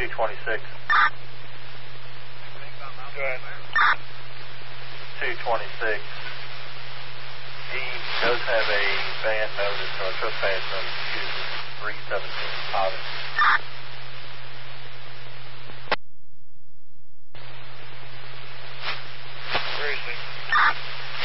226. Go ahead. 226. He does have a ban notice or a trespass